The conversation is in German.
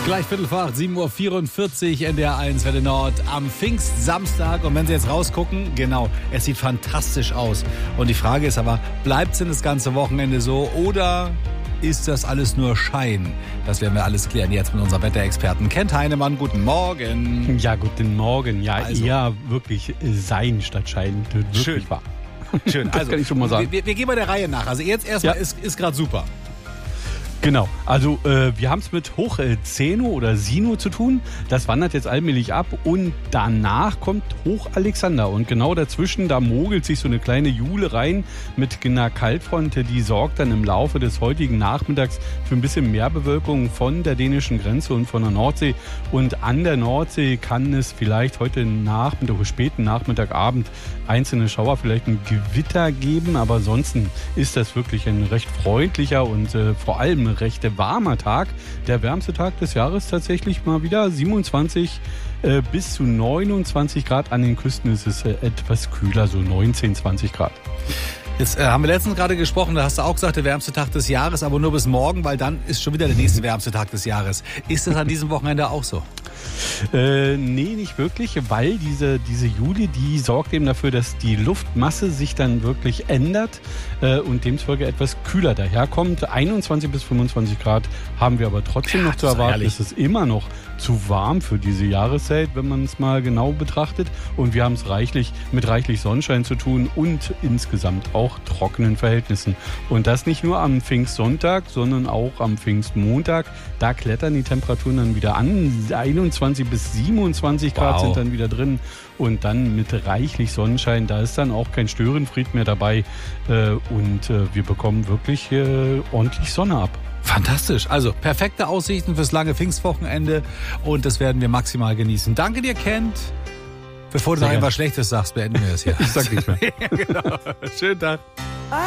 Gleich 7:15, 7:44 Uhr, NDR 1, Welle Nord, am Pfingstsamstag. Und wenn Sie jetzt rausgucken, genau, es sieht fantastisch aus. Und die Frage ist aber, bleibt es denn das ganze Wochenende so oder ist das alles nur Schein? Das werden wir alles klären jetzt mit unserem Wetterexperten Kent Heinemann. Guten Morgen. Ja, guten Morgen. Ja, also, eher wirklich Sein statt Schein. Wirklich schön. Wahr. Schön, das kann ich schon mal sagen. Wir gehen bei der Reihe nach. Also jetzt erstmal ist gerade super. Genau, also wir haben es mit Hoch Zeno oder Sino zu tun. Das wandert jetzt allmählich ab und danach kommt Hoch Alexander. Und genau dazwischen, da mogelt sich so eine kleine Jule rein mit einer Kaltfront. Die sorgt dann im Laufe des heutigen Nachmittags für ein bisschen mehr Bewölkung von der dänischen Grenze und von der Nordsee. Und an der Nordsee kann es vielleicht heute Nachmittag oder späten Nachmittagabend einzelne Schauer, vielleicht ein Gewitter geben. Aber ansonsten ist das wirklich ein recht freundlicher und vor allem recht warmer Tag. Der wärmste Tag des Jahres tatsächlich mal wieder 27 bis zu 29 Grad. An den Küsten ist es etwas kühler, so 19, 20 Grad. Jetzt haben wir letztens gerade gesprochen, da hast du auch gesagt, der wärmste Tag des Jahres, aber nur bis morgen, weil dann ist schon wieder der nächste wärmste Tag des Jahres. Ist das an diesem Wochenende auch so? Nee, nicht wirklich, weil diese Juli, die sorgt eben dafür, dass die Luftmasse sich dann wirklich ändert und demzufolge etwas kühler daherkommt. 21 bis 25 Grad haben wir aber trotzdem noch zu erwarten. Es ist immer noch zu warm für diese Jahreszeit, wenn man es mal genau betrachtet. Und wir haben es mit reichlich Sonnenschein zu tun und insgesamt auch trockenen Verhältnissen. Und das nicht nur am Pfingstsonntag, sondern auch am Pfingstmontag. Da klettern die Temperaturen dann wieder an. 21 bis 27 Grad sind dann wieder drin. Und dann mit reichlich Sonnenschein, da ist dann auch kein Störenfried mehr dabei. Und wir bekommen wirklich ordentlich Sonne ab. Fantastisch. Also perfekte Aussichten fürs lange Pfingstwochenende und das werden wir maximal genießen. Danke dir, Kent. Bevor du noch etwas Schlechtes sagst, beenden wir es hier. Ich sag nicht mehr. Ja, genau. Schönen Tag.